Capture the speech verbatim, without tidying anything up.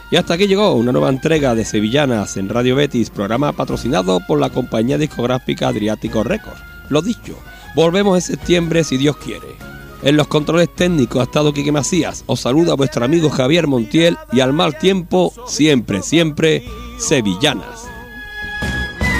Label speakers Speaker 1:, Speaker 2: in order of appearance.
Speaker 1: Y hasta aquí llegó una nueva entrega de Sevillanas en Radio Betis, programa patrocinado por la compañía discográfica Adriático Records. Lo dicho, volvemos en septiembre si Dios quiere. En los controles técnicos ha estado Quique Macías. Os saluda vuestro amigo Javier Montiel y al mal tiempo, siempre, siempre, Sevillanas.